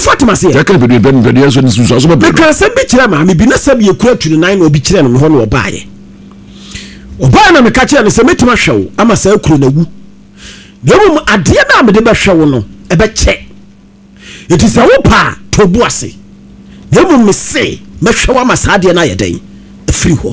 Fatima say that can be the so this also because some be kire ma me bi na sabe ye kura 29 na obi kire no me ho no obaaye na me ka kire no se metima hwewo ama sa kuro na wu dem ade na me de be hwewo no e be che it is a wopa to bu ase dem me se me hwewo ama sa ade na ye den free ho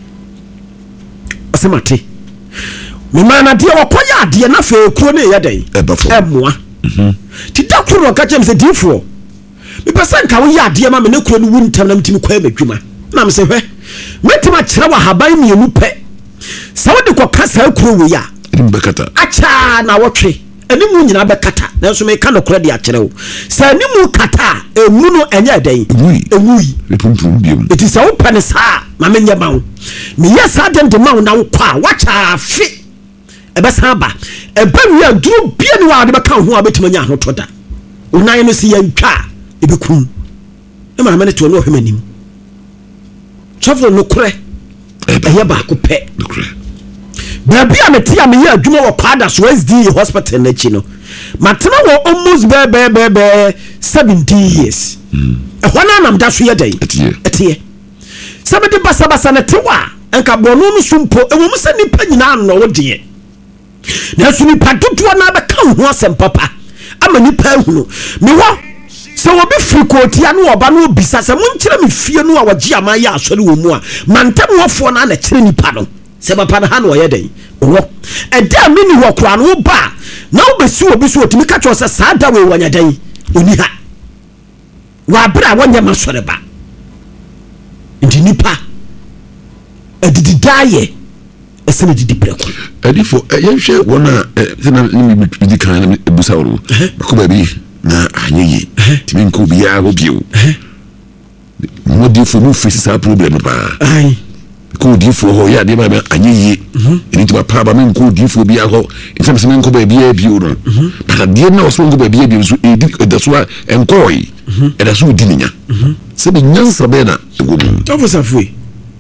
asemate me mana de wakoya ade na fa kuro na ye den emoa ti da kuro ka chem se difo me pesa nka wo ya ade ma me na kuro no wu ntam na mtimi kwa badwuma na me se hwe metima kire wa haban mienu pe sa wo de ko kasa kuro wo ya bekata acha na wotwe animu nyina bekata na so me ka no kuro de akire wo sa animu kata emu no enya den ewui repumpum biom it is a open sa ma me nya bawo me yes adem de mawo na wo kwa wacha afi ebe sa ba ebe wi aduru bia ni wa de beka ho abetima nya ho toda unan no si yantwa ebekum e ma me to no hwemanim chofo no kure eye ba ko pe baby ametia me ya adwuma wo kwada so SDA hospital na chi no matena wo almost be 70 years hona nam da so ye dai etie sabede basabasa na tewa enka bonu no sumpo ewo musa nipa nyina no wo de na so nipa dodoa na be ka ho asem papa ama nipa hunu me wo so wo be frikotia no oba no bisa se munkyere me fie no a wagi ama ya asori wo mu a mantam wofo na kyere nipa no se papa na ha no ye den wo eda mini wo kura no ba na wo besi obi so otimi ka cho se sada we wanya dan oni ha wa bra wanya masore ba ndi nipa edidi daye esene didi breko edifo yenhwe wona na mi kan busa woro ko ba bi na anyeye timi nko bia obio mo difo no face sa problem ba ai ko difo ho ya de ba anyeye ni ti ba pa ba men ko difo bia ho nsem se men ko ba bia bio no ba de na so ko ba bia bio so edi da so enkoi e da so dininya se be nyansa be na egum to for safui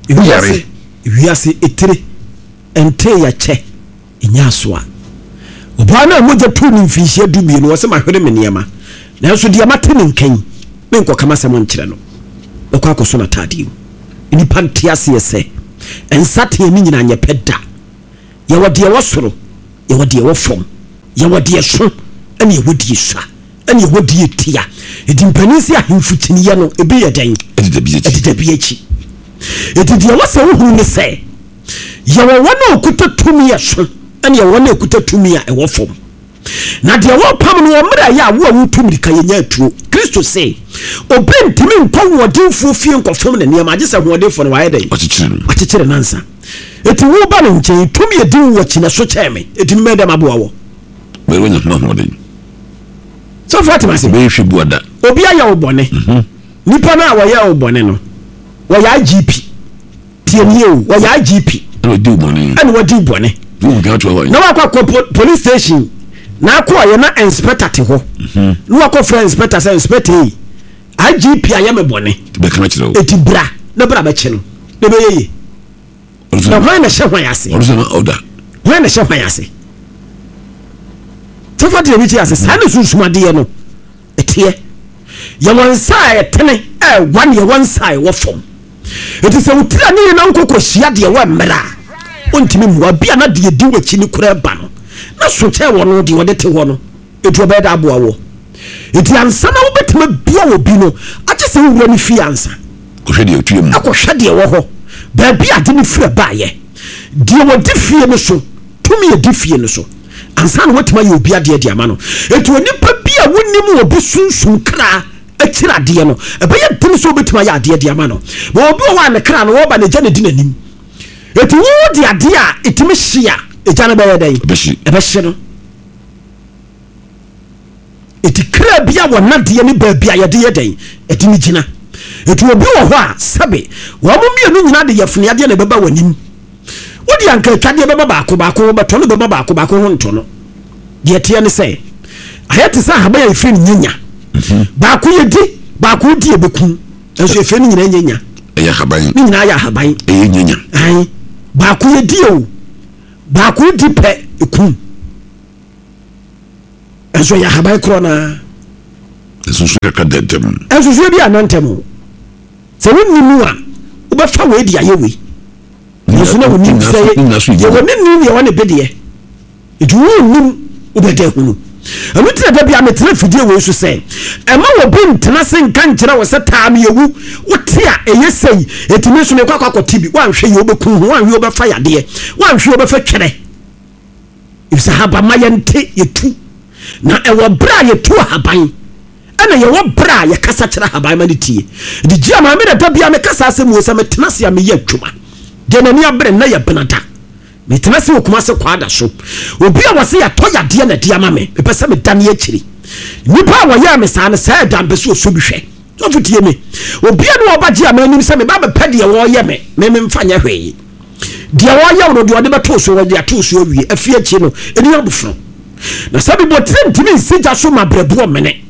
wiase etere ente ya che inyasoa obana moja tu ni mfishia dumie no wose mahwere me niema na so dia matene nkan me nko kama sema nkyere no okwa akoso na tadi ni pantiase yese ensate ni nyina nyepeda ya wode wosoro ya wode wofom ya wode so ene ya wode sha ene ya wode tia edimpanisi ahemfutini ya no ebe ya dan edidabiachi edidia wase wo ne se ya wona okuta tumi ya so ene ya wona okuta tumi ya ewofom na dia wo pam no omra ya wo awutumi ka yenya atuo Kristo se obentimi nkwa wodinfo fie nkofom na niam agese hoodefo no waye dai achichire nansa eti wo ba no nche tumi ya din wo china so cheme eti me dem aboa wo me wonya ma hoden so Fatima se be hwe buada obi aya wo bone nipa na wo ya wo bone no wo ya GP tienie wo ya GP no do bone and wo do bone na wakwa police station na akwa ye na inspector te ho no wakwa friend inspector say inspector IGP aye me bone be kana kire eti bra na bra ba che no de be ye na hwan na hye hwan ase order hwan na hye hwan ase tafati bi ti ase sane susumade ye no etie ye won sai tene wan ye won sai wo fom eti se utira ni na nkoko hia de wo mmera ontimi muwa bia na de di wachi ni kura ba no na so che wo no de wo de te wo no etu obeda aboa wo eti ansa na wo betima bia wo bi no ache se wura ni fi ansa ko hwede otuem akɔhwɛ de wo ho ba bia de ni fira ba ye de wo de fie no so tumi de fie no so ansa na wotima ye obi ade de ama no etu onipa bia wonim wo bi sunsun kra akira de no ebeye dem so betima ye ade de ama no bo obi wo wa ne kra no wo ba ne gya ne dinanim eti wo di ade a etimi hia ejana ba ye dai ebehye no eti kra bia wo na de ne ba bia ye de ye dai etimi gina eti obi wo ho a sabe wo mo mienu nyina de yefune ade na beba wanim wo di anka twade beba baako beto no beba baako ho nto no de tie ne se ayete sa haba ya ife nyanya baako ye di baako di ebeku enso ife nyina nyanya ya haban ni nyina ya haban nyanya ai baako ye di o baako di pe eku enso ya haban krona eso so ka dentem eso so bi anantem se wonni mu a wo ba fa we dia ye we eso na wonni se ye wonni ni ye wonni bedie edu wonni wo bede hunu anu tira da bia metre fidie we so se ema wo bi ntena se nka nkyera wo se taa me yewu wo te a eye sei etimi so me kwakwa tibi wanhwe ye obekun ho wanhwe obefa yade wanhwe obefa twere ibisa haba mayente yetu na ewo bra yetu haban ana yewo bra ye kasa kyera haban ma ditie di gia ma me da bia me kasa asem wo se metena se me ye adwuma de nani abre na ye benata metena se okuma se kwada so obi a wose ya toya de na de ama me pese me dan ye kiri nipa wa ya me sa na sa dan be so so bi hwe so futie me obi a no oba gia ma nim se me ba be pede wo ye me mfanya hwe de wo ye wo de ode beto so wo de ato so wie afie chi no eni abufro na sabi botre ntimi nsija so mabrebo mene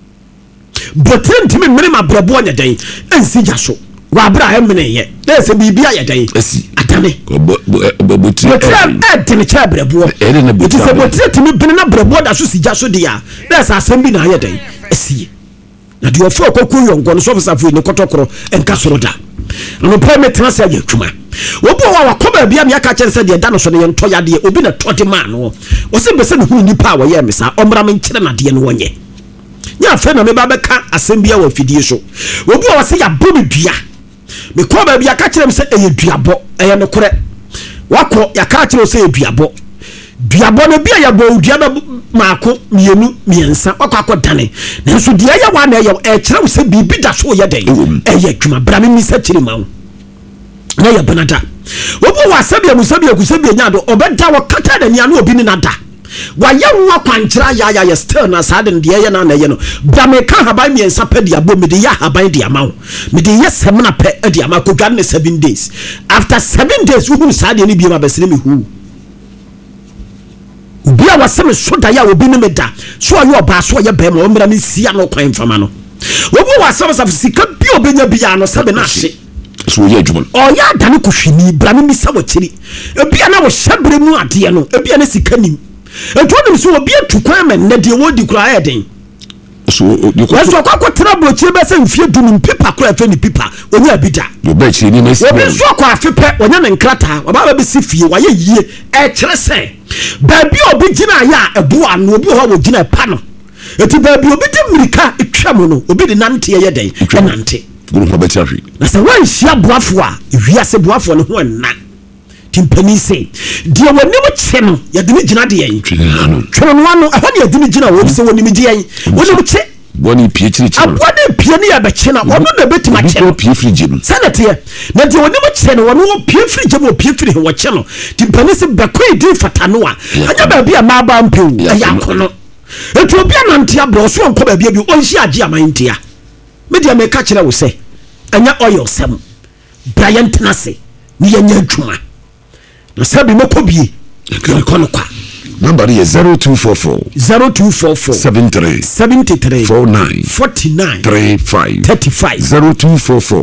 botre ntimi mene mabrebo nya dan ensija so wa bra ha mene ye na se bibia ye dan atane botre tene cha brebo it is a botre timi bene na brebo da so sija so dia na sa asem bi na ye dan esi na de ofo koku yongo no so fisa fu ni kotokoro enka soro da no permit transa ye twuma obi wa koba bia me aka kyense de da no so ne nto yade obi na tode man no wo se bese ne hu nipa wa ye mesa omra me nkire na de no wonye nya fe na me ba beka asem bia wa fidie so obi wa se ya bo me dua me koba bia aka kyerem se eye duabo eye no kore wako ya ka kyerem se duabo duabo no bia ya bo duabo maako mienu miensa wako akodane nanso dia ya wa na ye e kyerem se bibi da so ye den eye dwuma bra me misa kyerem ma na ya benada obo wa sabia musabia kusabia nyado obeda wo kata da nia no obi ni nada wa ye nwa kwankyira ya still na saden de ye na ye no bra me ka haban mi ensa pa dia bo me de ya haban dia ma me de ye semna pa dia ma ko dwan 7 days after 7 days wo saden ni bi ma besere me hu bia wa se me soda ya obi ni me da so ayo oba so ye be ma o mra me sia no kwan fama no obo wa se sika bi obenya bia no sabe na hye so ye adwuma o ya dane ko hwini bra me misa wo kiri ebia na wo hyabre mu ade no ebia na sika nim etwonim so obi atukwan men na de wodi kura eden so so kwa trouble kiri be se mfie dum paper kura fe ni paper onya bida yo be kiri ni mesi obi so kwa afepe onya ne nkrata oba ba si fie wa ye yie e kire se ba bi obi gina ya ebo anu obi ho wo gina pa no eti ba bi obi de mirika etwam no obi de nante ye den nante guru pa beti ahwi na se wan hia boafo a wiase boafo no ho na timpani se de woni mo che no ya de ni gina de yen tweno no ano e ho de ya de ni gina wo se woni mi de yen woni mo che boni pie chiri chi abode pie ni ya be che na wono na beti ma che pie frige no sanate na de woni mo che no wono wo pie frige mo pie frige wo che no timpani se be ko di fata no a anya ba bia ma ba mpew ya kono etu obi anantia bro so nko ba bia bi onhia age amantia media me ka kire wo se anya oil sem Brian Tenase ni yanya adwuma na sabi mokobie kono kwa number is 0244 73 49 35 0244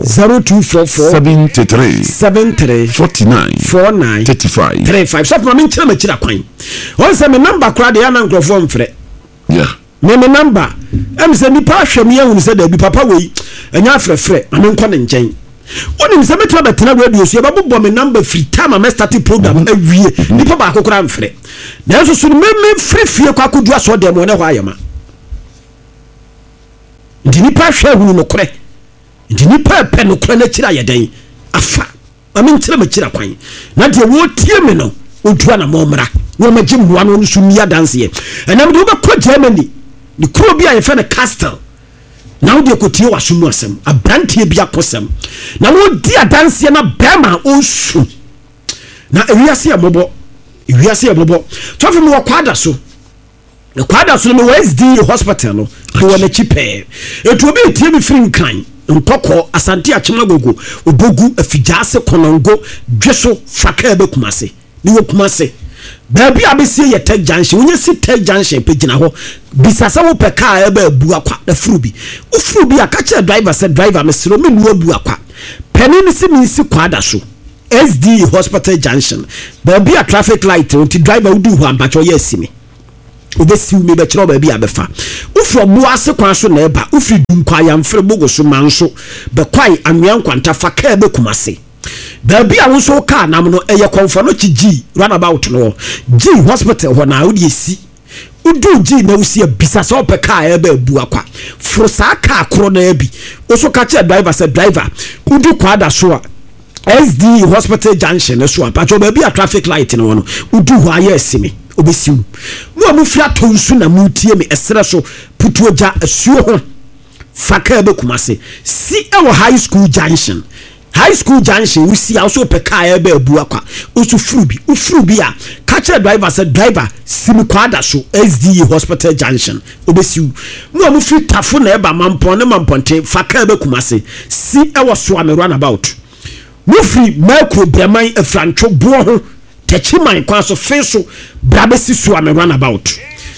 73 49 35 so for me chira machira kwan on say me number kra de yana nkrofo mfre yeah me number say nipa hwem ya hu se da bi papa wei anya afrefre ame nko ne nchen onim se metwa betena radio so yebabo me number free time am start program awie nipa ba akokora mfre na so so me free fie kwa kodua so dem ne ho ayema ndi nipa hwe hu no kore ndi nipa pe no kore na kira yeden afa ame nkyira makira kwan na de wo tie me no odua na momra wo magye mmoa no so mia dance ye enam de wo be ko Germany ni kuro bia ye fe na Castle na wo de kotie wa sumu asem abrantie bia kosem na wo di adanse na bema osu na ewiase ya bobo tofi mo kwada so na kwada so no SD hospital no wo na chipe etu obi tie mi free nkan ntoko asante achemagogo obogu afijase konongo dweso faka be kumase ni wo kumase baby abesi ye tech junction wonye si tech junction pe gina ho bisasa wo pe car e ba bu akwa na frubi o frubi aka che driver se driver mesiro me nu abu akwa penini si mi si kwada so SD hospital junction baby a traffic light unti driver wo du ho ambacho ye simi obesiw me be kire ba bi abefa ufro bo ase kwan so na eba ufri dunkwa yamfre bogo so manso be kwai anwea nkwanta fa ka be kumase ba bi a wo so ka nam no eye konfo no chi runabout no G hospital ho na odi esi udu G na usi abisa so pe ka ebe abu akwa fro sa ka akro na abi oso ka che driver say driver udu kwa da so SD hospital junction so apacho ba bi a traffic light no no udu ho aye esimi obesiu mo amufri atonsu na mutie me esere so putu oja asuo ho faka be kumase si ewo high school junction we see also pe ka ebe abu akwa osu frubi a catch driver said driver simi kwada so SD hospital junction obesiu mo amufri tafo na eba mampon ne mamponte faka ebe kumase si ewo so am run about mufri micro breman efrancho bo ho techiman kwa so feso brabesi so am run about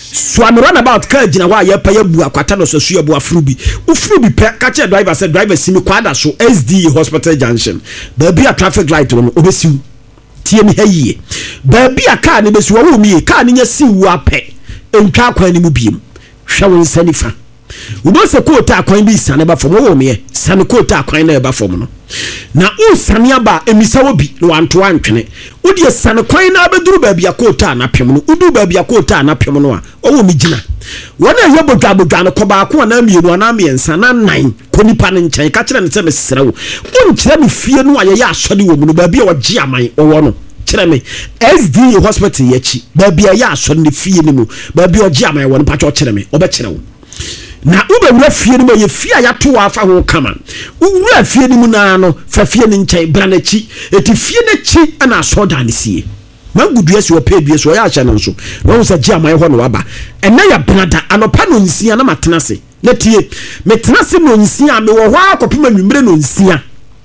ka jina wa ye pa ya bu akwata no so ya bu afrubi ufrubi pe catch driver said driver simi kwada so SD hospital junction ba bi a traffic light no obesiu tie mi hayiye ba bi a car ne besi wo mi car ne nya siwu ape entwa kwan ni mu biem hwa won sanifa ubo se kota akwan bi sane ba fom wo me sane kota akwan na ba fom no na usane aba emisa wo bi no wanto antwene udi sane kwan na abeduru ba bia kota na pem no udu ba bia kota na pem no a owo mi gina wona ye bodwa no koba ko na mienu na miensa na nan konipa ne nchen ka kire ne se mesere wo unkire ne fie no aye ya asode wo mu no ba bia wo gi aman owo no kire me SD hospital yachi ba bia ya asode ne fie ne mu ba bia wo gi aman wo no pa cho kire me obe kire wo na ube wura fie ni mo ye fie ya to afa ho kama wura fie ni mu na no fa fie ni nkyai branachi eti fie na chi ana soda ne sie mangudu esi wo pedue so ya acha no so wo sa gi aman ho no waba ena ya brada anopa no nsia na matena se na tie metena se no nsia me wo ho akopema nwumre no nsia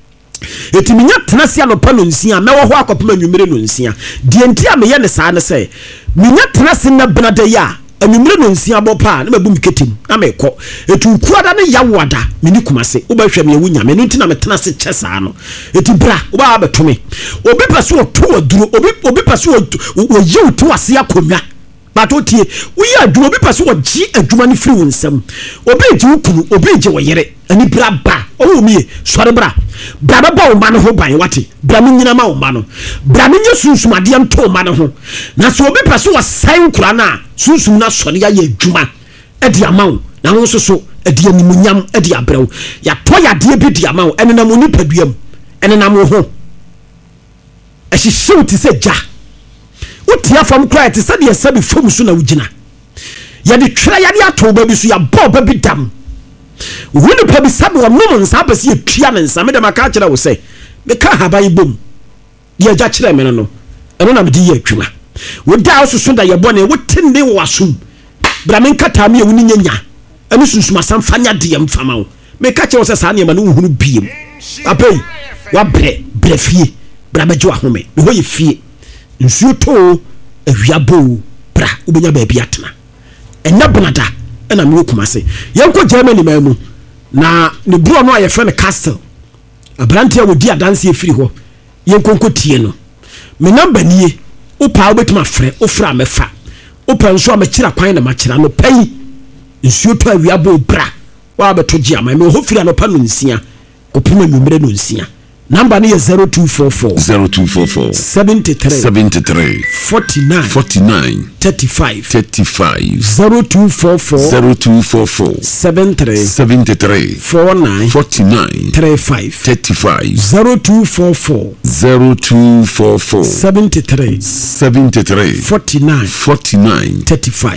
eti minya tena se anopa no nsia me wo ho akopema nwumre no nsia die ntia me ye ne saa ne se minya tena se na brada ya anwumre no nsia bopa na mabu miketim na mekọ etu kuada ne yawada meni kumase obahwe me wunya me nti na metena se kyesa no eti bra oba abetome obi pese oto aduro obi pese o yew to ase akonwa batotie uyi aduro obi pese o gi aduma ne firi wonsam obi gi ukunu obi gi woyere ani bra ba owo mie sore bra bra ba o ma no ho ban wate bra me nyina ma o ma no bra me nye sunsumade nto ma no ho na so obi pese o san kura na sunsum na sore ya ye aduma edi amawo na ho so edi animunyam edi abrew ya to ya de bi di amawo ene na mo ni paduam ene na mo ho ehihyew ti se ja utia fam cry ti se de sabi fam so na ugina ya de twera ya de ato ba bi so ya bo ba bi dam woni pa bi sabi wo nom nsa pa se ya tua ne nsa me de maka kira wo se me ka haban bom ya ja kira me no eno na me di ya atwuma wo da so so da ye bone wo tinde wo asum bra men kata me woni nyanya enu susuma sam fanya de yam fama wo me ka kira wo se sa ne ma no hunu biem apei wa bre fie bra bejo ahome me ho ye fie nsuo to awiabo bra ubenya ba bi atena enya bonada ena me kumase yenko Germany mamu na ne bro no aye friend Castle abrante a wodi adanse efiri ho yenko tie no me number nie opa obetuma frɛ ofra mefa opa nso amekira kwan na makira no pai nsuo to awiabo bra wa beto gi ama me ho firi no pa no nsia kopuma nwumre no nsia number ni 0244 73 49 35 0244 73 49 35 0244 73 49 35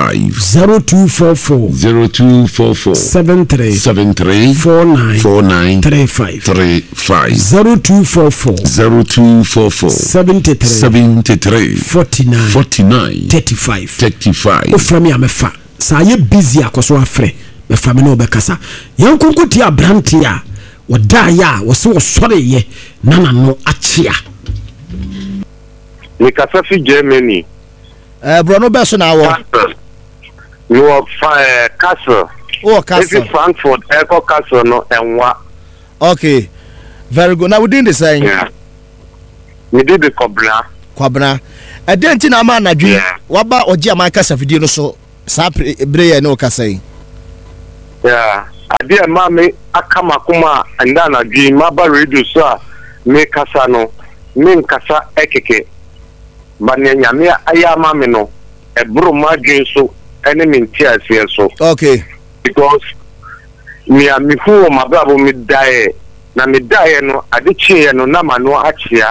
0244 73 49 35 0244 73 49 35 oframi amefa sa ye busy akoso afre me fa me no be kasa yankonkoti abrante a woda ya wo se wo sore ye nana no achia ni kasa fi Germany bro no be so na wo you are Castle Castle if Frankfurt Echo Castle no enwa okay. Very good. Now we did the same. Yeah. We did the Kwabna. ɛdɛn na ama anadwe Yeah. waba ɔgye ama kasa video no so saa brɛ ne okasa yi Yeah. Ade ma me aka makoma anda na dwi maba radio so a me kasa no me nkasa ekeke ba ne nyame aya ma me no ebro ma dwen so ene me ntiasie so okay because me hu ma brabo me dae na me dae no ade chie no na mano achia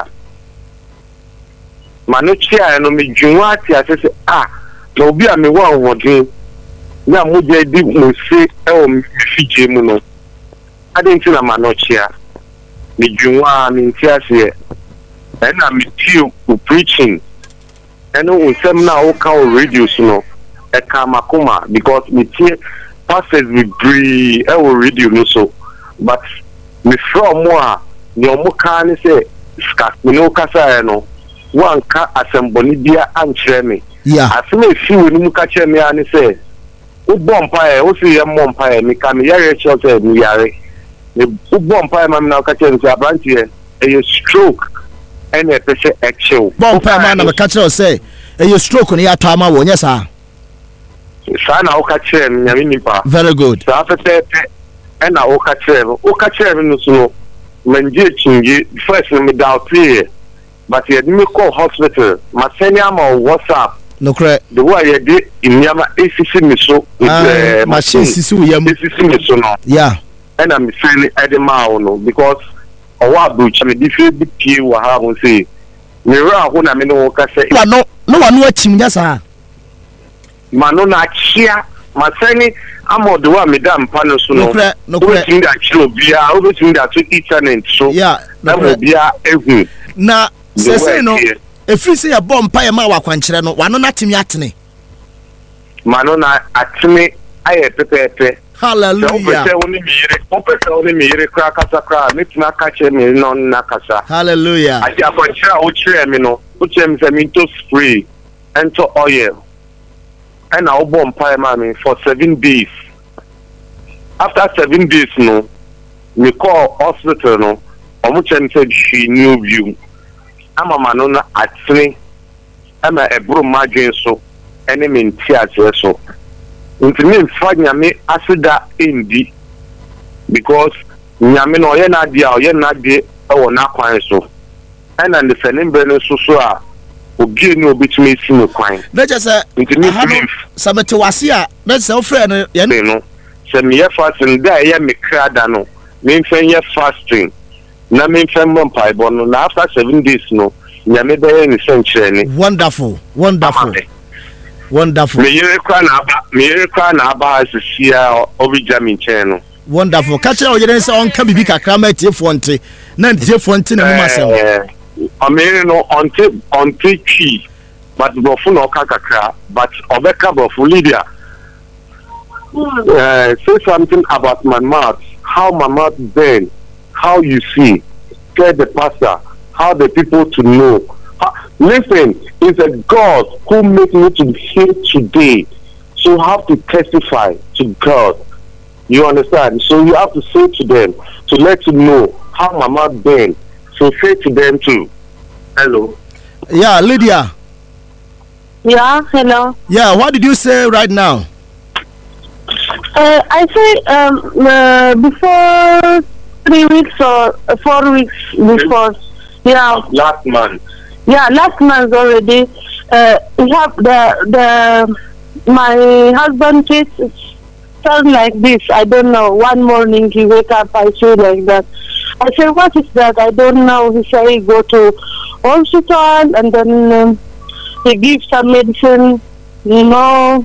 mano chia no me dwunwa atia se na obi a me wa hodin na mo je di mo se e o me fije mu no ade nti na mano chia me dwunwa me ntiasie na me tio preaching eno unsem na o ka o radio no e ka makoma because me tie pastors we bree e o radio no so but me from mo a ne o mo ka ne se ska me no kasa no wan ka asemboni bia ankyere me yeah aseme fi woni mu ka kyere me ani se wo bompa e wo si ye mompa e me ka me yare cho se me yare me wo bompa e ma me na ka kyere me abranti e stroke ene e pese actual bompa ma na me ka kyere say e stroke no ya tama wo nya sa sana o ka kyere me nyame nipa very good sa pese ena o ka kyere me no so manje chingi first me doubt here but you me call hospital my senior ma WhatsApp no correct the way you did in Yama ACC me so machine sisi wo yam ACC me so no yeah and I'm saying edema no because owa buch me di fe bi pie wa ha won say me ra ho na me no ka say no wa no achim nya sa mano na chia my senior amo the one me dam pa no so no no correct we that chiro bia we think that to internet so yeah na mo bia ehu na say no efiri say ya bompa ya ma wakwankyere no wano na timi atene mano na atene aye pepepe hallelujah woni mi yire kra kasa kra metina ka che mi no na kasa hallelujah ati akwankyere o kire mi no o kire mi se mi to spray ento oil and I bompa ya ma mi for 7 days after 7 days no me call hospital no omo chen said she knew you ama mano na atene ama ebro madwen so ene me ntiaje so ntimi mfa nyame asida endi because nyame no ye na de e wo na kwan so ena ne fenembe no so a obi ni obitumi si no kwan na je se ntimi samete wase a na se ofre no ye no se me ye fasting da ye me krada no me mfa ye fasting na me mfa mompai bo no na after 7 days no nyame be ye ni senkyere ni wonderful me yere kwa na aba asisia obijami cheno wonderful catch o yere se on ka bibi kakra ma tie fonte na tie fonte na mu masem amere no onte chi but bofu no kakra but obeka bofu Lydia say something about my mouth how my mouth bend how you see tell the pastor how the people to know listen, it's a God who made me to be here today. So you have to testify to God. You understand? So you have to say to them to let you know how Mama been. So say to them too. Hello. Yeah, Lydia. Yeah, hello. Yeah, what did you say right now? I say before 3 weeks or 4 weeks before. Yeah. Last month. Yeah, last month already. We have my husband sound like this. I don't know. One morning he wake up, I feel like that. I said, what is that? I don't know. He said he go to hospital and then he gives some medicine. Not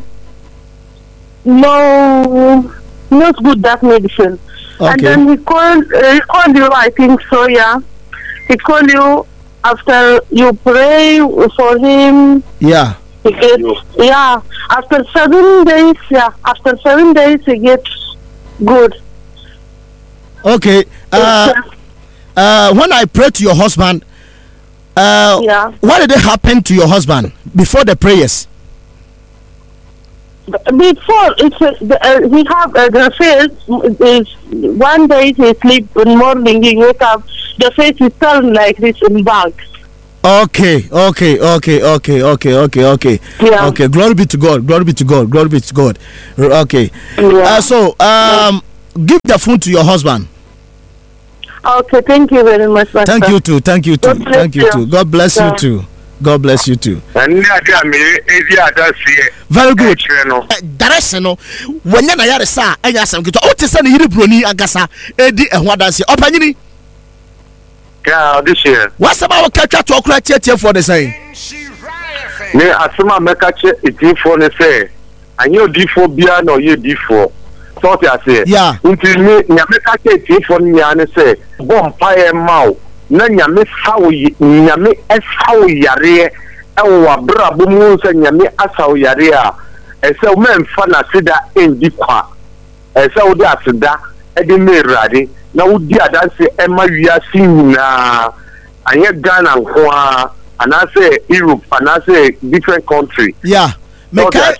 good that medicine. Okay. And then he called you. I think so. Yeah, he called you. After you pray for him, yeah, he gets, yeah. After 7 days, he gets good. Okay. When I pray to your husband, what did happen to your husband before the prayers? Before he have the face is 1 day he sleep in morning he wake up the face is turned like this in back. Okay. Yeah. Okay. Glory be to God. Okay. Yeah. So give the phone to your husband. Okay, thank you very much, Pastor. Thank you too. God bless you too. And Very good. Direction no. When you na yare sa enya asem kito. O te se ne yiri broni agasa edi ehwa danse. Opanyini. yeah, this year. What's about catch to okra tie for the saying? Me asema mekache D4 ne say. Anyo D4 bia na oye D4. So I say. Yeah. Until me mekache D4 nya ne say. Bom pae mau. Na nyame esawo yare ewo abrabo mu se nyame asawo yare a ese o memfa na sida endi kwa ese o de asida e de merade na wo di adanse e ma wiase nyina anye Ghana nko a anase Europe anase different country. Yeah. Me kai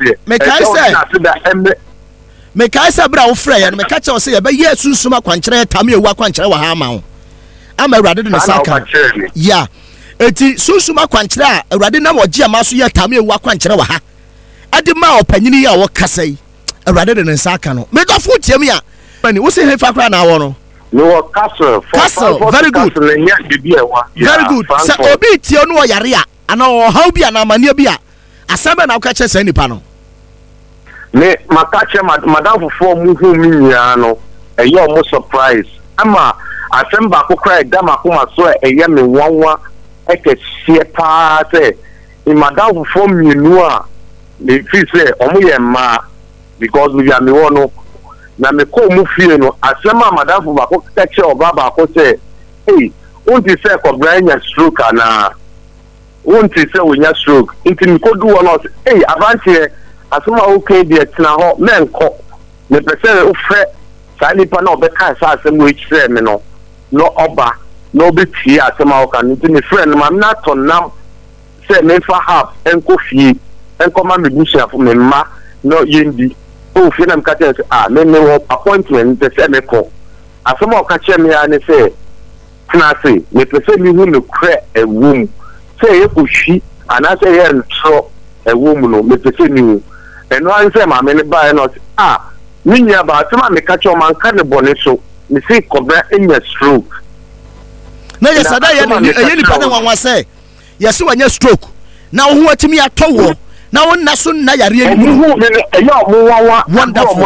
say bra wo frɛ ya me ka che wo say ye be yesusuma kwankyerɛ tam ewu akwankyerɛ wa ha ma wo ama Awurade no saka ya eti susuma kwankyerɛ a Awurade na wɔgye ama so yɛ tam ewu akwankyerɛ wa ha ade ma opanyini ya wo kasa yi Awurade de ne saka no me dɔfo tiam ya mani wo se hefa kra na wo no no castle very good very good so obi tie no yare a ana o haw bi ana mania bi a asɛm na wo ka kyerɛ sɛ nipa no me makache madam for mu hu mi nya no eyo mo surprise ama asem ba ko cry da makoma so eye me wanwa ekesie pa se madam for mi nu a me fi say omo ye ma because we are me wono na me ko mu fie no asem a madam for ba ko kache oba ba ko say hey unti say ko branya stroke na unti say we nya stroke inti mi ko du wono hey avance asoma okay de tena ho menko me pese o fre sa nipa na obeka sa asem we kire me no oba no obeti asema o kan nti me friend ma na to nam se me fa half enko fie enko ma me busia fo me ma no yendi o fie na me ka tell me wo appointment te se me ko asema o ka kire me ya ne se tena se me pese mi hu no kre ewum se e ko hwi ana se ye ntro ewum no me pese mi hu and one say my many buy not minya ba tuma me catch o man kan bone so me say cobra in your stroke na yesada ye ni pa na wanwa say yesi wanya stroke na wo ho atimi atowo na wo na so na yare ani mu me eya mo wanwa wonderful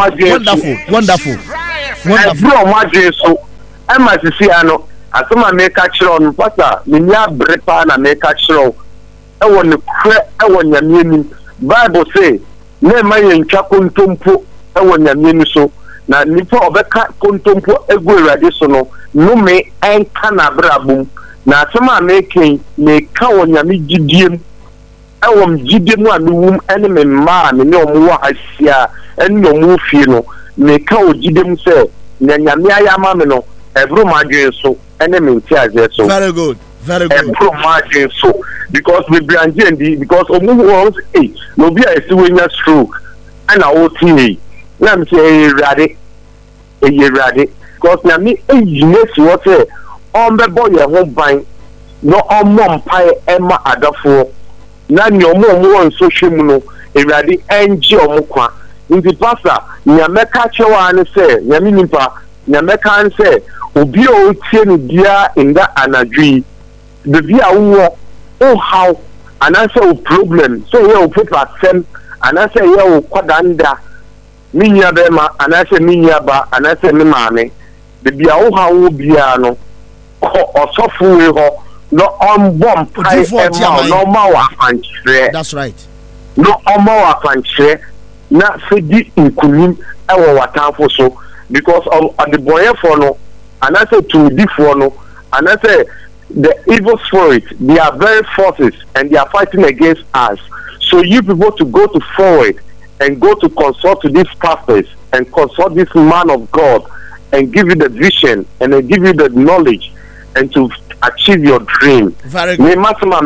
bro ma je so e ma sisi ano asoma me catch on pastor me nya brepa na me catch o e wo ne kre e wo nyame ni Bible say ne ma ye ntwa kontompo e wo nyame ni so na nipa obeka kontompo egu Awurade so no me enka na brabum na asema meken me ka wo nyame gidiem e wo gidiem a mewum ene me ma me ne omo wa asia ene omo fie no me ka wo gidiem se na nyame ayama me no ebru madwe so ene me ntiaze so very good ebru madwe so because we brand because omo wants no be a siwenya stroke and I will see na me say Awurade because na me yes what say on be boy ho ban no omo mpai ema adafo na ni omo on social mu no Awurade enje omo kwa nti pastor nya meka chewa ne say nya me nipa nya meka an say obi o tie ni dia inda anadwi the bia wo o how and answer o problem so here o paper send and answer here o kwadanda minya be ma and answer minya ba and answer me maame the bia o how bia no osofu we ho no on bomb pai no ma wa fanchre that's right no ma wa fanchre na fedi nkunim e wo watanfo so because of the boy for no and answer to di for no and answer the evil spirits, they are very forces and they are fighting against us. So you people to go to forward and go to consult to these pastors and consult this man of God and give you the vision and then give you the knowledge and to achieve your dream. Very good. Very good.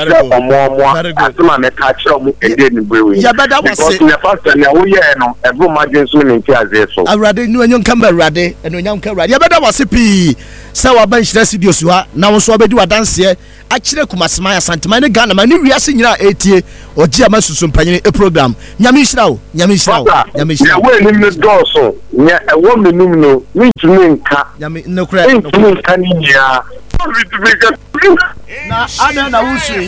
Yeah, but that was it. Already, no one come ready, and when you come ready, yeah, but that was a P. So I bench the studios. Now, so I do a dance here. achire kumasema ya santima ne Ghana ma ne wiase nyina etie oji ama susumpanyene e program nyame nhira wo ya we ni me doso nya ewo menum no ntumi nka nyame nnokura ntumi nka ni nya na ana na wusu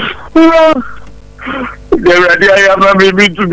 the ready I am me to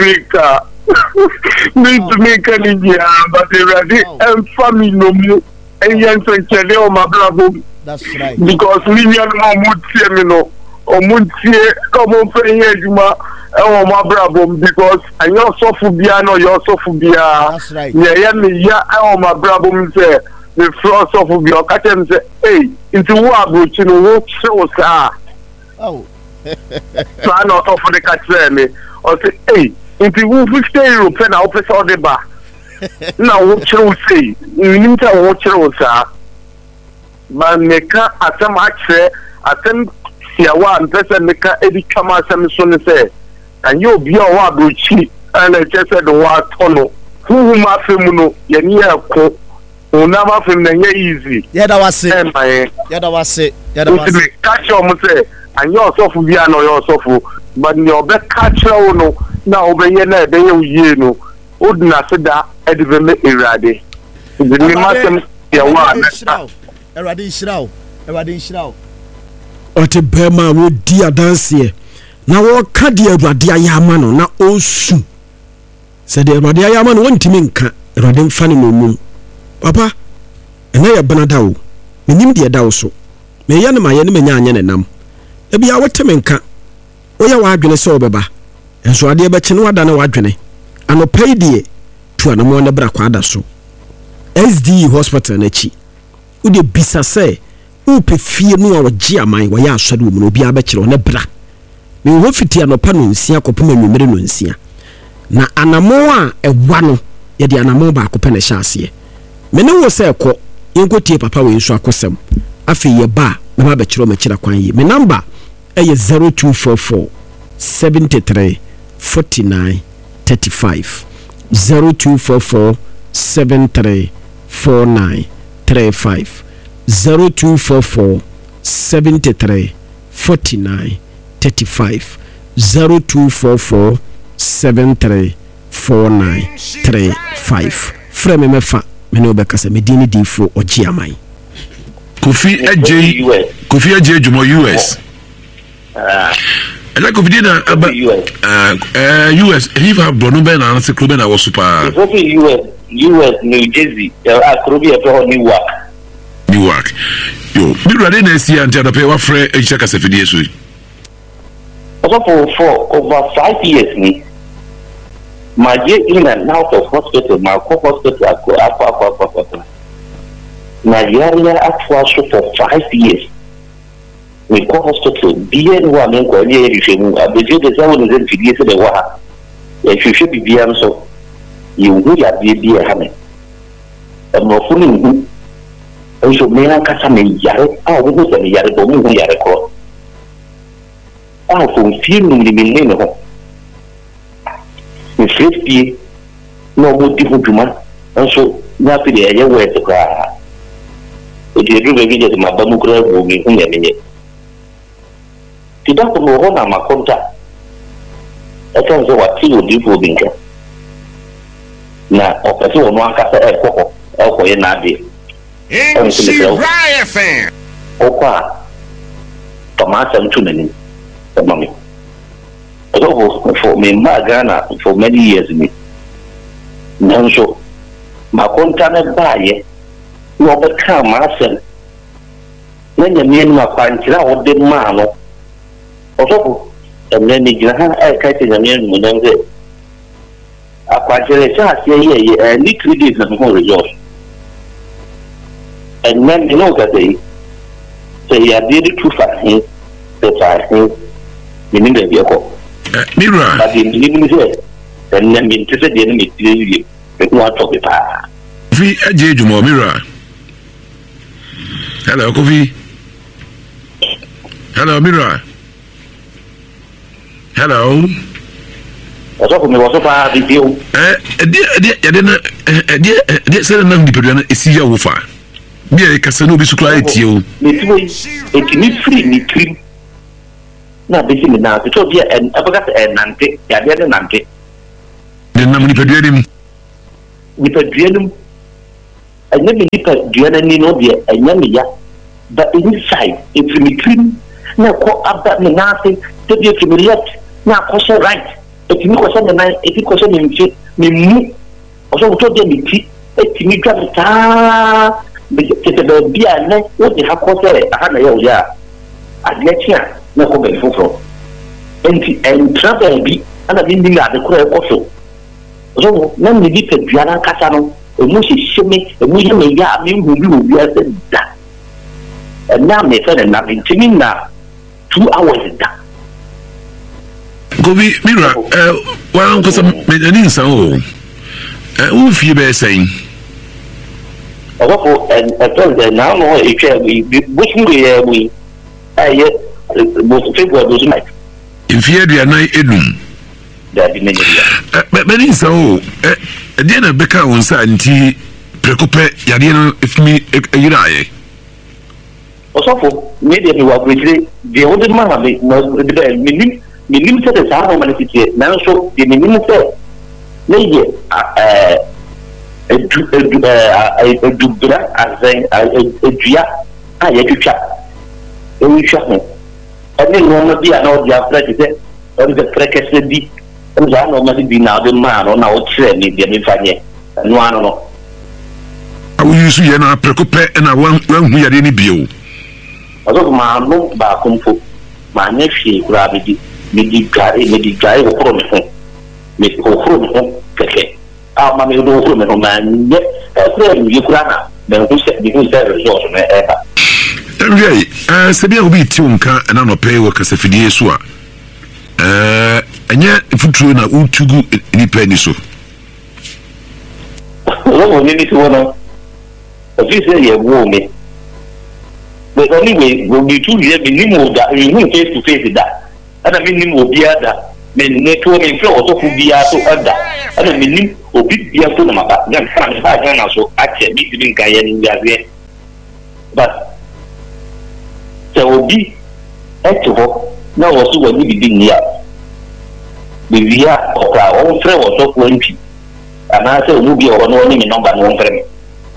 make a ninja, but the ready and family no more. And yes, and Chile or my bravo. That's right. Because Lilian would see me no, or would see come on for Yajuma or my bravo because I know Sophobia, you're Sophobia. That's right. Yeah, or my bravo say the frost of your catch say, hey, into what which you know, shows are. Oh. So I not offer the catch me or say, hey. If you will stay European, I'll press all the bar. Now, what you say, you need to watch your sir. But make a some access, a some one person make a Eddie Kama Samson say, and you'll be a wabuchi, and I just said the word tunnel. Who my femuno, Yania co, who never film the easy. Yeah, that was it. Yeah, that was it. Yeah, that was it. Catch your say, and you're so for Viano, you're so for, but your best catcher no. Na obeye na ebe ye no oduna seda ediveme erade the masem ya wa erade nshirawo ote bema wo di adanse na wo ka di erade ayama no na osu se de erade ayama no wontimi nka erade mfane no mum papa ena ya banada wo menim de da wo so me ya ne maye ne menya anye ne nam ebia woteme nka wo ya wa adwene se obeba enso ade be kye no wada na wadwene anopai die tu anamo ne bra kwada so SDE hospital na chi ude bisa se upe fie no a wagye aman wa ya asode wo mu obi abekire ne bra me ho fiti anopa no nsia kopema nwumere no nsia na anamo a ewa no ye de anamo ba kopena hya ase me ne wo se ekọ yenkotie papa we nso akosem afi ye ba me ba bekire o makira kwan yi me number eye 0244 73 49 35 0244 73 49 35 0244 73 49 35 0244 73 49 35 frame mefa me no bekasa medini difo ojiamai Kofi AJ Jumo US like of dinner about US if have Bonuben and Secluben was super US New Jersey Newark yo be ready next year and pay what free a check as a video for over 5 years me my year in and out of hospital my hospital Nigeria actually for 5 years we call hospital bien wa men ko ni rifemu abeje de sa woni zen fidie se de wa e hwehwe bibia nso yewu ya bibia ha me no funi ngu nso me na kasa me yare wo go se me yare bo mu yare ko fo fi nu ni me no ho me fie no mo di huduma nso na fi de ye we te kwa o di ru be bi de ma ba mu kra bo mi hu ne tidak perlu nama kontak. Akan sewaktu di Fubinka. Nah, operasi orang angkasa kok yang nabi. NCRIFM. Opa, pemasan cuma ni, teman ni. For member Ghana for many years ni. Nanso, makontak nak bayar. Nak berkam masan. Nanya mian makan cila odem mana. Also, and then the Jahan catching a man with them. A quadrillion, and liquidity is more resource. And then you know that they say, I did it too fast. That's I think you need a vehicle. Mira, but in living here, and then interested in me, but not of the power. V. AJ Jumo Mira. Hello, Kofi. Hello, Mira. Hello. Also, me was a video. Dia sɛ nam di pedua no ɛsi ya wo fa Bia kasa no bi so kra etio. Etimi free ni trim. Na besi ni na to bia abaga nante ya bia nante. Ne nam ni peduanim. Ni peduanim. Anya mi nipa duana ni no bia anya mi ya. But inside etimi trim na ko aba ni nante to bia etimi left na ko so right. Etimi ko so na etimi ko so ni mfi ni mu. Oso to bia ni ti etimi twa ta the bia ne what the hakose aha na ya adletia na ko be foforo and travel bi ana bi ndi na de kura ekoso so na mi di pedua na kasa no emu hihime emu yeme ya mi hu bi obi ase da na me fe na ntimi na 2 hours da Gobi mira wa nko se me ni nsa o wo fie be sen Ogo and now no which we most people those night. If you are na edum. That be many. Many so na beka won sa anti prekope yade no if me yiraye. Osofo me dey work with the old man me minim say the sa man city na so the minim say leye dubra azan adua ya twitwa ewitwa ho ene no bia na odi afra ti se odi the prekese bi ene za no ma bi na odi ma no na o kire ni de mi fanye no ano no awu yusu ye na prekope na wan hu yade ni bio ozo ma no ba komfo ma nya hwie kura bi mi di gare ko pro me ho me ko pro me ho keke ma me do ko me no man ye ko ni kura na me ko se di ko se resort me se bia obi ti unka na no pay wo kasa fidie so a anya futuro na utugu ni pani so wo ni to no office ye wo me but anyway we be too ye be ni mo da we face to face da ana me ni mo bia da me ne to me flo o to ku bia so ada ana me ni obi bia to na maba gan kan ba gan na so ache bi bi nka ye ni yaze but so obi eto na wo so wani bi ni ya bi via o ka o fre wo so ko npi ana se o mu bi o no ni number no fre me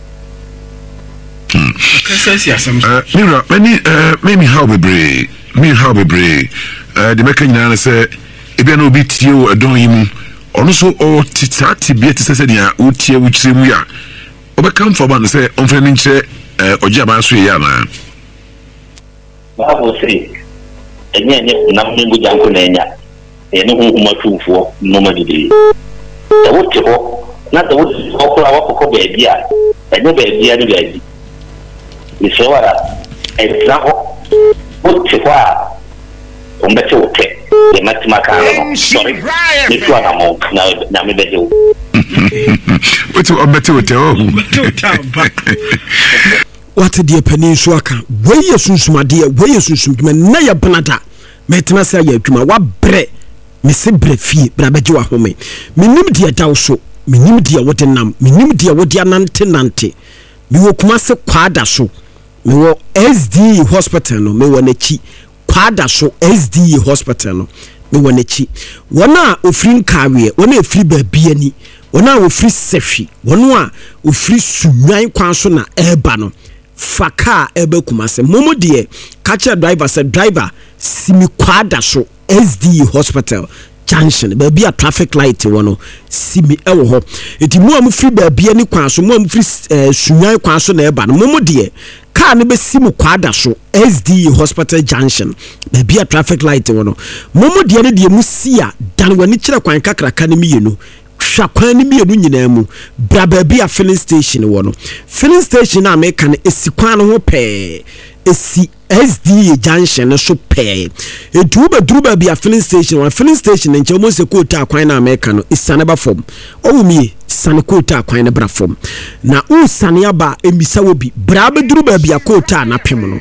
mira many how be brave the mekanya say ebia na obi tie o edon yi mu ono so o titati bia ti sese dia o tie wo kire mu ya obeka mfa ba no say onfa ni nche oje ba so ya na ba bo sei enye na mngu janko na enya ene hu kuma tufuo no ma didi da wote ho na da wote ko kula wako be bia enye be bia ni gaji ni sewara example wote kwa ombete wote de matima kana no sorry ni kwa na mo na me beje wote ombete wote o what the peninsula aka weye sunsumade na ya banada metena sa ya adwuma wa bre me se bre fie bra beje wa home menim dia daw so menim dia wode nam menim dia wode anante me wo kuma se kwada so me wo SD hospital no me wo na chi kwada so SD hospital no me wo na chi wona ofri nkawe wona efri baabia ni wona ofri sehwi wona ofri sunwan kwan so na eba no faka ebe kumase momo de catcher driver said driver simi kwada so SD hospital junction baby a traffic light wono simi ewo ho eti mo am free baby ani kwan so mo am free sunwan kwan so na eba no momo de car ne be simi kwada so SD hospital junction baby a traffic light wono momo de ne de musia dan wani kire kwan kakraka ne mienu hwakwan ni mienu nyina mu bra baby a filling station wono filling station na make kan esikwan ho pe esi SD junction so pe etu be duru baby a filling station nche mo se ko ta kwan na make no isane ba form owu mi sane ko ta kwan na bra form na u sane aba emisa wo bi bra be duru baby a ko ta na pem no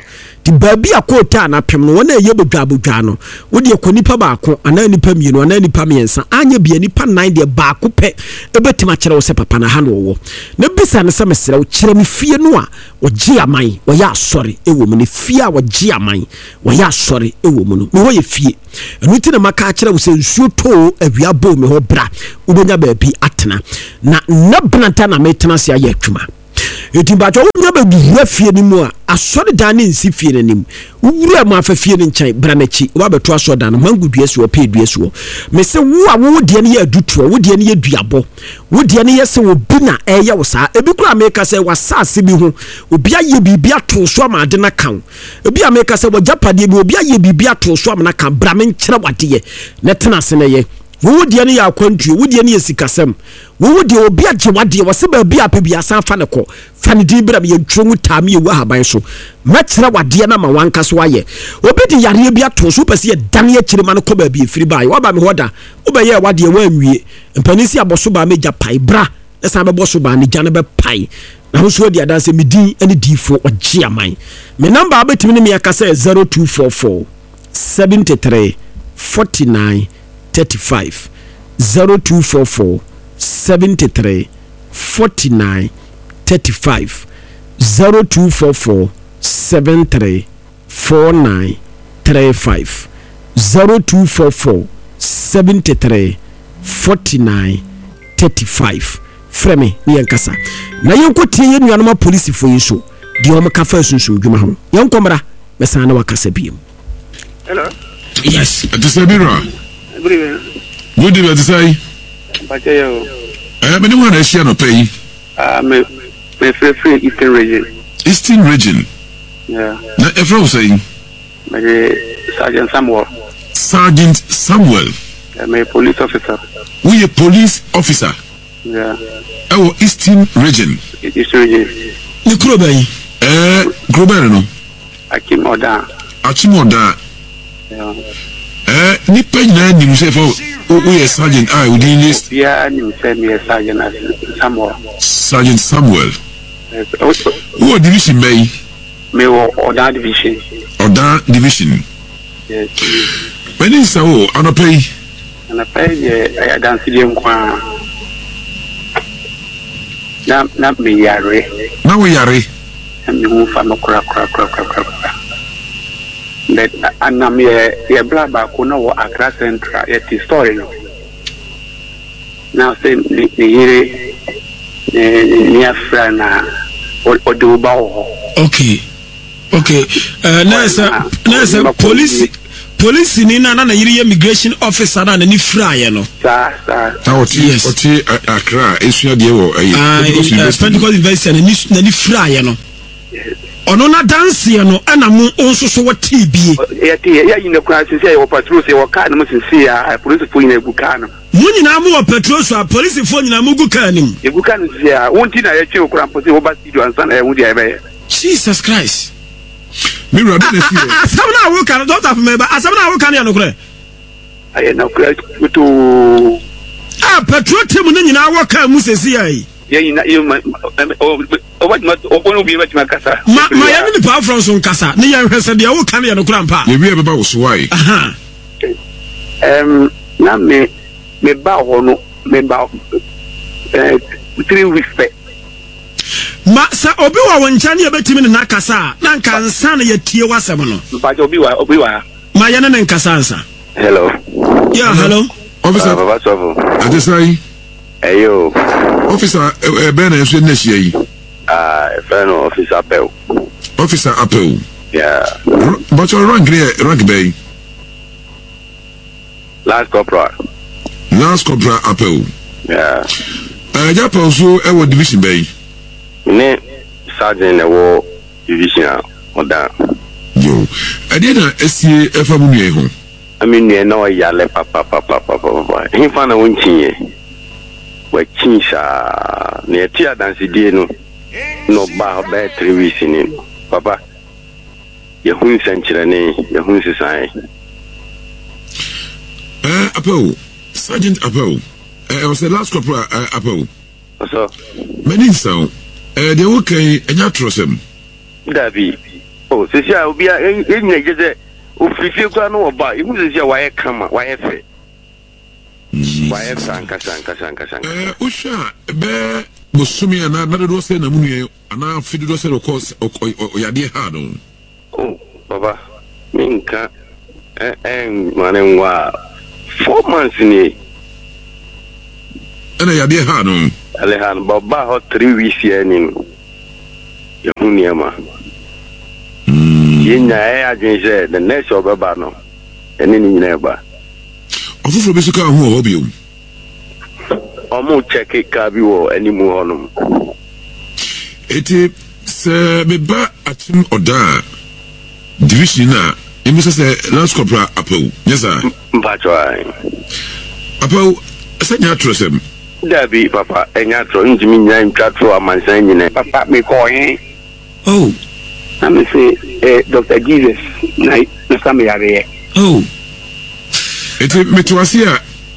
ti baabi akota na pem no wona eye bodwa no wo de ko nipa baako ana nipa mienu ana nipa miensa anya bia nipa 9 de baako pe ebetima kire wo se papa na ha no wo na bisa ne se mesere wo kire me fie no a wo gi aman wo ya asori ewo mu ne fie a wo gi aman wo ya asori ewo mu no me wo ye fie enu ti na maka kire wo se nsuo to awia bo me ho bra wo benya baabi atena na benanta na metena se aye atwuma eti ba jo nya ba duhia fie ni mu a asori dan ne nsi fie nanim wura mu afa fie ni nkyai bra na chi wo ba beto asori dan mangu duasu o pe duasu me se wo a wo de ne ye adutuo wo de ne ye duabo wo de ne ye se wo bi na eye wo saa ebi kura meka se wasase bi ho obi aye bibia to so ma de na kan obi ameka se wo japade bi obi aye bibia to so ma na kan bra me nkyere wade ye ne tena se ne ye wo de ne ya akwantuo wo de ne ye sikasem wo de obi agye wade wo se ba bi apebia san fa ne ko fa ne di bra me ntwongu taame ye wa haban so makyere wade na ma wanka so aye obi de yare bi ato so pese ye dan ye kyere ma ne ko ba bi efiri bai wo ba me hoda wo ba ye wade wa anwie mpanisi aboso ba meja pai bra na san be boso ba ne gya ne be pai na ho so de adanse me din ane difo ogye aman me number abetimi ne me akasa 0244 73 49 35 0244 73 49 35 0244 73 49 35 0244 73 49 35 frame ni yankasa na yanko tie ye nuanoma police fo yiso di o maka fa sunsun dwuma ho yanko mra mesana na wakasa biem. Hello. Yes, Atisabira. Good day, Atisai. Bajayo. Me no one Asia no pay. Me free Eastern region. Eastern region. Yeah. Na efro saying. Sergeant Samuel. Sergeant Samuel. I'm a police officer. We a police officer. Yeah. Oh, Eastern region. Eastern region. Ni Krobay. Krobay no. Akimoda. Yeah. Ni penya ni msefo we sergeant I we dey list. Yeah, ni say me Sergeant Samuel. Sergeant Samuel. Yes. What division may? Me Oda division. Oda division. Yes. When is so anopay? Anopay I dance dem kwa. Na me yare. Na we yare. Me hu fa no kra. That anam ye bla ba ko no Accra Central ye ti story no now say ni here ni afra na o do ba o. Okay nasa police ni na yiri immigration officer na ni fra ye no sa oti Accra esua de wo Pentecost University na ni fra ye no ono na dance ye no ana mu onso so wati bie ya yina kwa sisi ya patrol se waka na sisi ya police fo yina eguka no mu nyina mu wa patrol so police fo nyina mu guka nim eguka no sisi ya wonti na ya che okura mposi wo ba studio ansa na ya wudi ya be Jesus Christ me rada na see asamna wo kan don't have me ba asamna wo kan ya no kure aye na kure to patrol team no nyina wo kan mu sisi ya yi yina o bi ma kasa ma ya ni pa from so kasa ne ya hwese de wo kan ya no kura mpa ye wi e beba wo so wai na me ba ho no me ba 3 weeks pe ma sa obi wa woncha ne yebetimi ne na kasa na nka nsa na yetie wasem no ba obi wa ma ya ne nkasa nsa. Hello. Yeah, hello. Officer Baba Sofo. Adesai. Ayo. Officer ben enso na hia yi. Friend Officer Apel. Officer Apel. Yeah. But your rank bay. Last Corporal Apel. Yeah. Japan so e wo division bay. Ne sergeant e wo division oda. Yo. Ade na esie efa mu nue ho. Ami nue na o yale papa. Hin fa na wontinye. Wa kinsha ne tia dance die no. No ba 3 weeks ni. Papa. Ye hun senchire ne, ye hun sisan. Apel. Sergeant Apel. I was the last corporal Apel. So many so they okay enya trosem Davi Oh, Sisia will be a if you can know about it, who is your wire come, wire fair. Wire sanka. Usha, bear, Busumi and another was saying, and now Fidu was of course, or your dear Hardon. Oh, Baba, Minka, and Manenwa 4 months in a. And I dear Hardon. Alehan Baba hot 3 weeks here in Yahuniama. In the next of Babano, and in neighbor. Of the Bisica who hope you. Almost check it, Cabio, any more on them. It is me ba at him or da division. You must say last corpora Apple. Yes, sir. But why? Apple, send your trusem. Debbie, Papa, and your throwing Jimmy name cut through a man saying, Papa, me calling. Oh, I'm say, Dr. Jesus, night, the summer area. Oh, it is me to us here.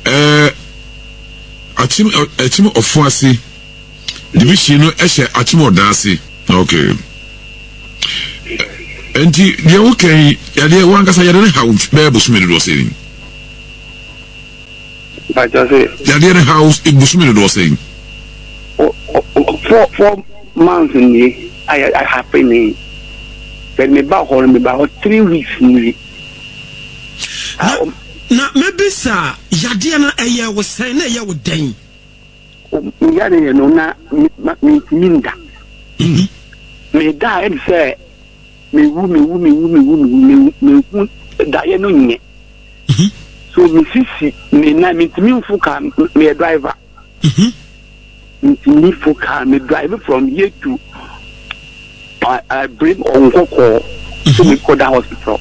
A team of Fossy division, a team of Darcy. Okay. And the okay, yeah, one case I don't know how Busumi was saying. But I say, the other house in Busumi was saying. 4 months in the I have been but me about 3 weeks in na maybe sir yadia na eye wo sen na eye wo den yare no na minda me da e say me da ye no nye so me sisi me na me timi mfuka me driver me fuka me drive from here to I bring on Koko to me Koda hospital.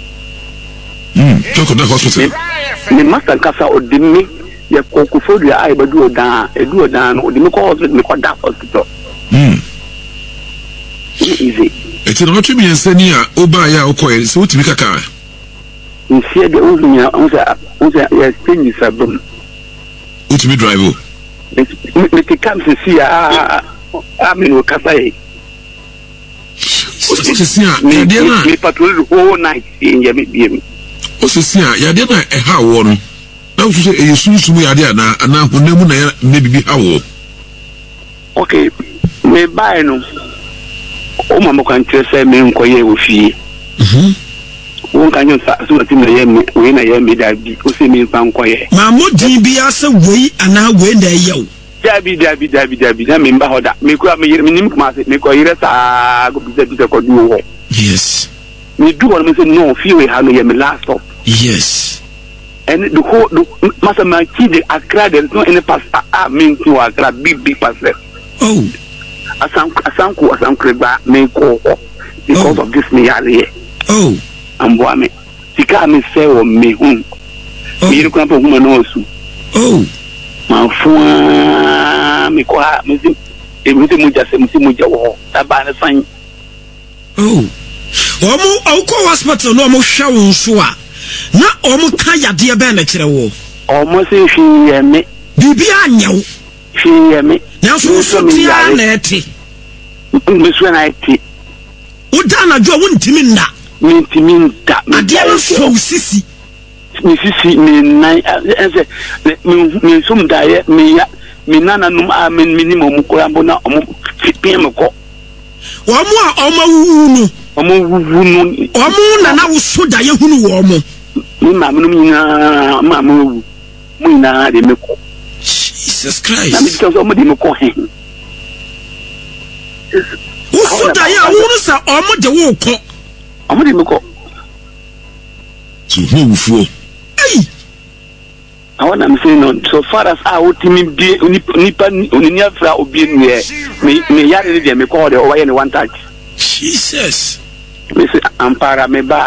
Koda hospital. The master Kasa or the me, the Koko for the eye, but do a down, or the Koda hospital. Easy. It's not to be a senior, Obaya, Okoy, so to be a car. You see the old me, I think it's a boom. What me drive? It comes to see, I mean, Kasa. Me patrol the whole night in Yami. What's the sea? Yadina, a how one. Now to say a soon to me, Adiana, and now when maybe how. Okay, me buy no. Oh, Mamma can say me in Koye with you. One can you start so that when I am made, I be see me in Pankoye. Mamma DB as a way and now when they yell. Debbie, I mean, Bahoda, make me call you go be the yes. Me do what I say, no, few how me last stop. Yes. And the whole Master Marquis, I cried, there's no any pastor, I mean to a big pastor. Oh, a some crib, make call because of this me here. Oh, and boy, me, she can't me say or me, you come for woman also. Oh. My phone, me call me, muja wo aba na san. Oh. Omo awko hospital no mo hwa so a na omo ka yade be na kire wo. Omo se hwe me. Bibi anyew. Hwe me. Na so tia na eti. Me so na eti. Uda na jo wontimi nda. Mentimi nda. Ade na so sisi. Me sisi me nai ese me sum da ye me nana num a minimum ko ambo na omo pim ko omo a omo wunu omo na na wo so da ye hunu wo omo mi ma num nyina ma mo mu na de me ko Jesus Christ na mi so omo de me ko he wo so da ye wunu sa omo de wo ko omo de me ko so who fu hey I want to say no. So far as I would be nipa uniafra obi me yare dey me call the over any one touch. Jesus. Me say ampara me ba.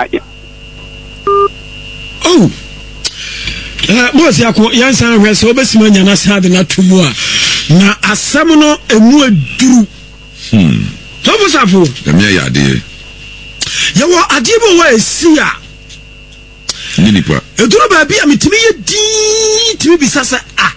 Oh. Boss yakọ yansan hwese obesima nya na sade na tumu a na asam no emu aduru. Tobo safo. Dem ya ade. Yawo ade bo wa esi a Ninipa. Eduro ba bia metimi ye di timi bisasa ah.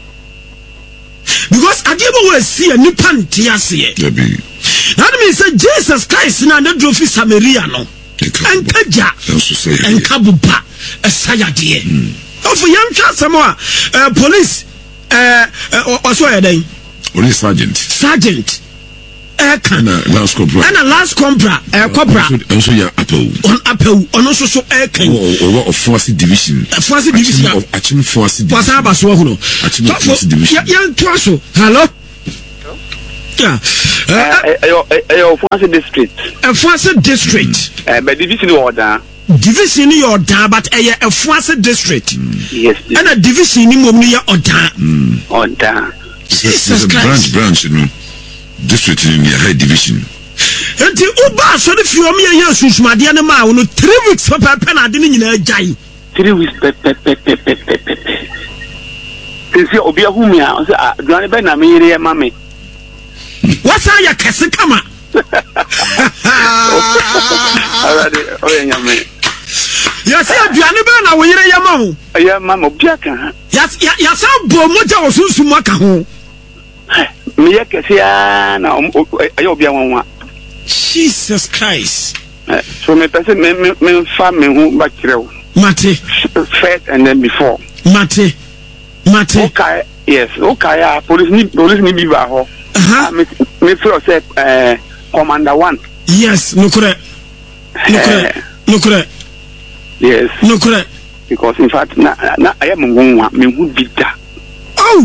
Because ade bo wa esi a nipa ntia se ye. Debi. That means Jesus Christ na the trophy Samaria no enkaja enkabuba esayade of young Samoa police also then police sergeant last compra corpora also ya apel ono so ekan of force division of action force division pasaba so hu no force division yan twaso hello ayo Force district but division order but a Force district yes and a division ni mom ni order Jesus Christ branch you know district in the high division enti uba so the fiom ye susumade na ma no 3 weeks papa na de ni nyina jai 3 weeks Tisi obi ahumia o se aduane be na me yire ma me what's ya kese kama already oye nyame ya se aduane be na wo yire ya ma ho ya ma mo bia kan ya sa bo moja wo sunsumu aka ho me ya kese ya na ayo bia wanwa Jesus Christ so me pese me fa me hu ba kirew mate first and then before mate okay yes okay police ni bi ba ho me feel say commander 1 yes no correct yes no correct because in fact na I am ngunwa me hu bida oh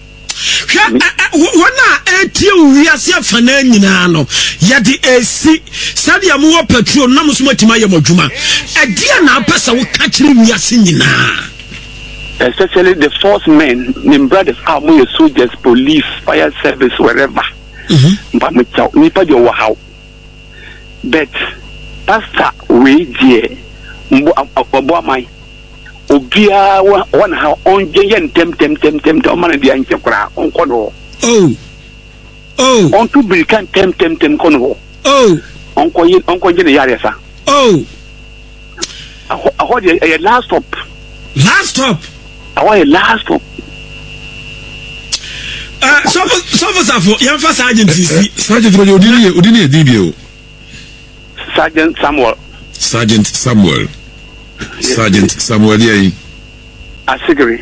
wana etie wiase afana nyina no ye de esi sade am wo patrol na muso matima ye modwuma edia na apesa wo ka kire wiase nyina especially the force men, them brothers are more soldiers, police, fire service, wherever. But me chow, me pa jo how. But pastor we je, mbo mai. Obia one how on jen tem man di anche kra on kono. Oh. On to be can tem kono. Oh. On ko jen yare sa. Oh. I hold a last stop. I want a last stop. So you for Sergeant Sergeant Odini Dibio. Sergeant Samuel. Yeah. Asigri.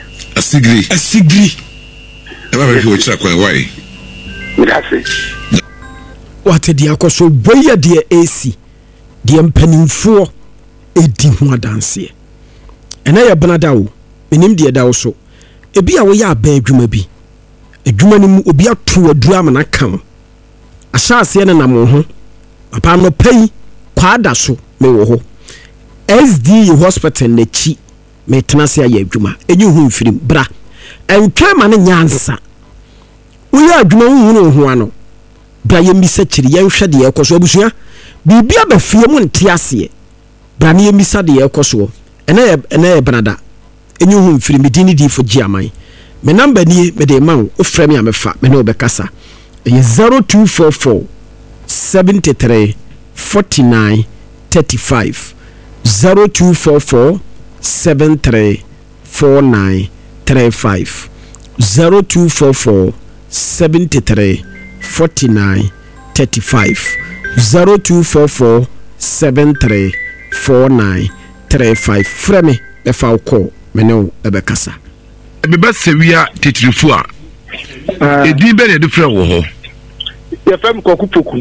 Eba be ko chira kwan why? Midase. What the akoso boya de AC. De mpanimfo edi ho adanse. Ena ya benada wo. Menim de da wo so. Ebi a wo ya ba adwuma bi. Adwuma ni mu obi atu aduru amana kam. Ahyase ne nam ho. Papa no pay kwada so me wo ho. SD hospital na chi me tenase ya adwuma. Enyu hu mfirim bra. Entwe ma ne nyansa. Wo ya adwuma hu ho ano. Bra ye misa kiri ye hwe de ekoso abusua. Bibia ba fie mu nte ase. Bra ne ye misa de ekoso. Ena benada. Enyu hu mfirim medini di fo giaman. Me number ni me de man o frame ya me fa me no be kasa. 0244 73 49 35 0244 73 49 35 0244 73 49 35 0244 73 49 35 frame e fa uko me no e be kasa. Beba sewia tetrifu a edi be ne defre wo ho ye fam kwakupoku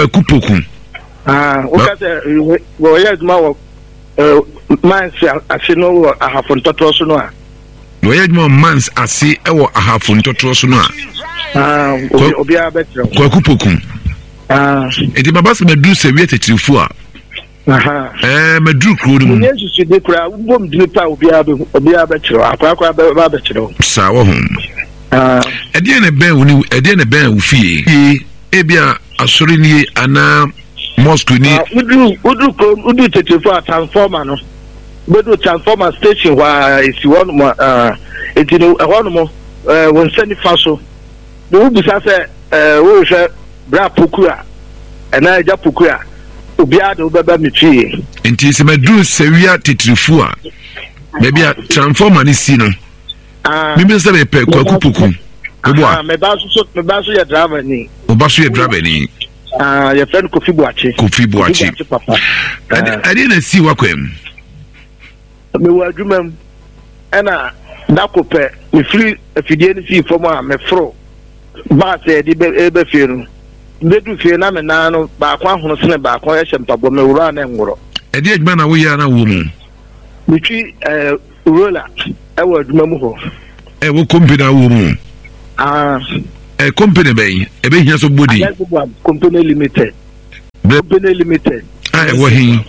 o ka se wo yes ma wo man ase no wo ahafon totoro so no a wo yes ma man ase e wo ahafon totoro so no a obi abetro kwakupoku edi baba se medu sewia tetrifu a medru kro ni mu yesu se de kra bom dine pa obi abetro akwa ba betro sa wo ho edi ne ben wo fie ebia asori ni ana mosque ni udu tetefu transformer no bedu transformer station wa isi one mo etino one mo won send faso do bi sa se wo hwe bra pokura na eja pokura obia de obeba mitwie enti se medru sewia tetrifu a bebia transformer ni si no bibi se be pe kwakupoku me ba so ya driver ni o ba so ya driver ni Your friend Kofi Boachi. Papa. I didn't see what came. Me wa adwuma ɛna dakope me free afidie ne fii fom a me fro ba se de be fie no bedu fie na me na no ba kwa hono sene ba kwa yɛ mpabo me wura na ngoro ɛde adwuma na wo ya na wo mu mitwi rola ɛwɔ adwuma mu hɔ wo company wo mu company bɛn ebe hia so body company limited wo hin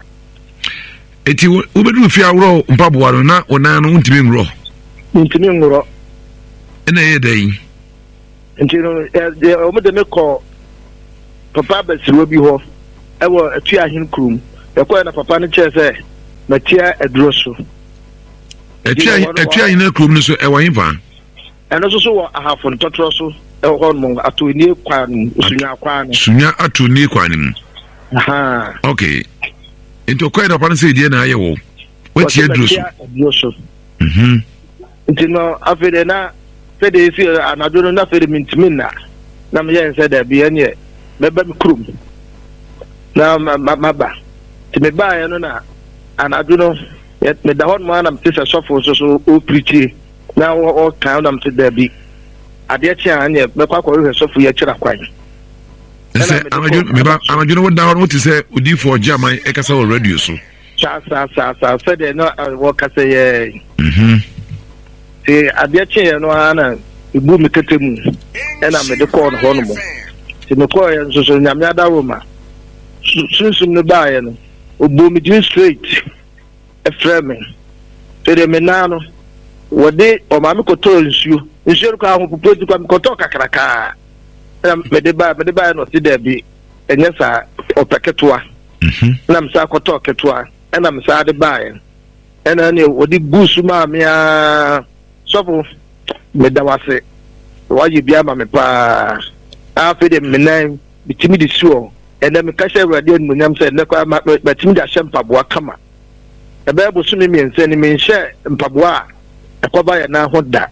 eti wo bedu fi awro mpaboa no na ona no ntimi ngro ena ye dai enti no o me de me ko papa basiwo bi ho e wo atu ahin krum e ko na papa no che se matia aduro so atu ahin krum no so e wo hinfa eno so wo ahafo ntotro so e ho no ato ni kwan sunya ato ni kwan aha okay into quite a pan say na aye wo wetie aduro nti no afede na fede si anadwo no na fede mintimina na me yen se da bi ene meba mi krum na maba ti me ba ye no na anadwo no me da hon ma na me se sofo so o preach na o kan na me da bi ade chi anye me kwa kwa hwe sofo ye kira kwan ese amaju no da hon what say odi for German e kasa o radio so sa fede no wo kasa ye ti ade chi ye no ana ibu mi ketemu ena me de call ho no mo ti me call ye so nyame adawo ma sunsun no ba ye no obu mi din straight e frame fede me na no wode o ma me koto nsuo ko ahụ pupu ko koto kakraka me de ba no ti da bi enye sa opeketoa na me sa koto ketoa ena me sa de ba ye ena ne wode gusu ma me a sofo me da wase waji bia ma me pa afede me nan bitimi de suo ena me kasha radio no nyam se ne kwa batimi da shempaboa kama ebe bosu me miense ni me nhye mpaboa akoba ya na hoda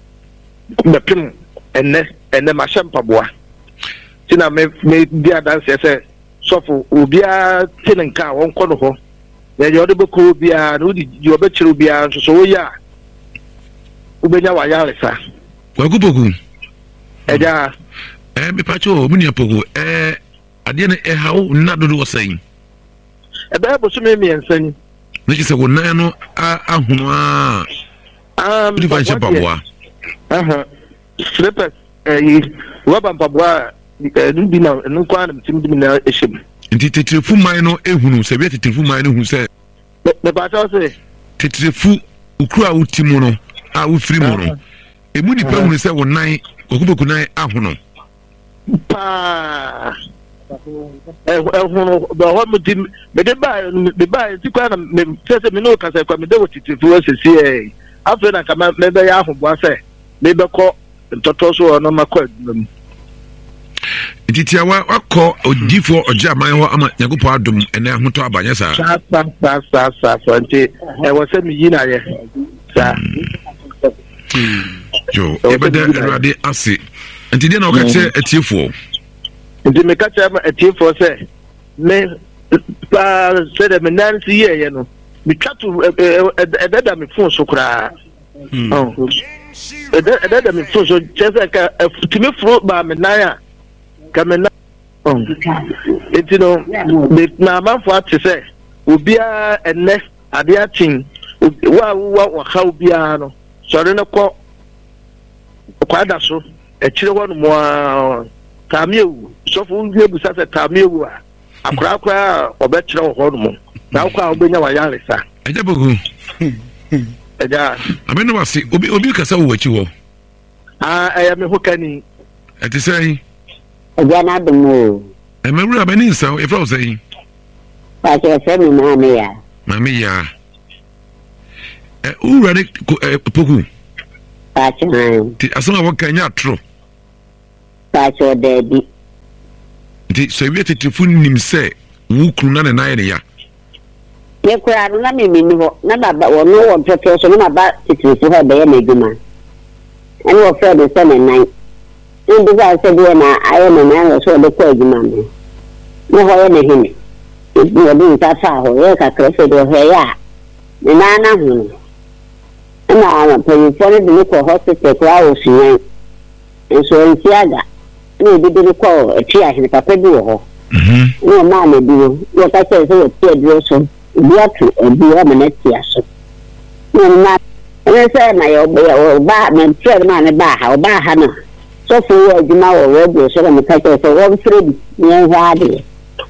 bepim enne ma shempaboa tina me bia dance se sofo obia tinenka won kono ho ya yode beko bia no di obe chiru bia so wo ya ubenya wa yare sa wagupoku eja me pacho muni apoku ade na hawo na dodo wosan ebe bosu me miensan ne kise wo nan no ahunu di fa chepaboa slippers waba mpaboa bi na nkwa na mtim na ehim nti titirifu man no ehunu se bi titirifu man no hu se me pacho se titirifu ukura utimu no a wo free mu no emu ni pa hunu se wo nan okuboku nan ahono pa hono do ho mutim me de ba ti kwa na me se me no ka se kwa me de wotitifu asesi afa na kama me be ya ahoboa se me be ko ntoto so no makwa adum titia wakọ odifo ojaman ho ama nyagopo adom ene ahoto abanye sa sa nti wo se mi yina ye sa jo ebede erade ase nti de na o ka che atiefo nti me ka che atiefo se me pa se de me nan si ye no mi twatu ededa me fon so kura ededa me fon so chese ka timi fro ba me nan a kamena etino na manfo ate se obia enne ade atin wa khaw bia no sore ne ko kwada so ekire ho no mo kamiewu sofo ndie busa se kamiewu a akra obekire ho no mo na kwa obenya wa yaresa ejabogu eja ameno wasi obi kasa wo wachi wo eya me hokani ati sai eja na dum emewura bani nsa e fra sai pa che se mi mami ya urade poku pa che ti asoma wo kanya atro pa che debi ti so wi titifu nim se wo kru na na ya ye kura na me ni ho na baba wo no wo toto so na baba titifu ho be ya na eduma en wo fe de se na nan ndị ga se bi na ayo na na so de ko ejima me no ho na hini ibu obi nta fa ho ye ka krefe do he ya me na na hu na pe for de ko hospital kwa o siyan so ntiaga na bi de ko eti ahine papa bi wo ho no ma na bi wo ka se so ti duro so bi atu bi o ma na ti aso no na ene se na yo ba me tre ma ne ba ha no so for ejima wo so me ka se so wo free ni ha de